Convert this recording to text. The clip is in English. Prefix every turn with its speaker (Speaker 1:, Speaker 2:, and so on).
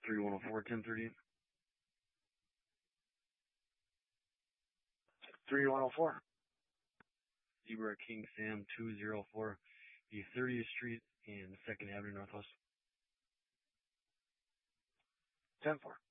Speaker 1: 3104 1038. 3104. Zebra King Sam 204, the 30th Street and 2nd Avenue Northwest. 10-4.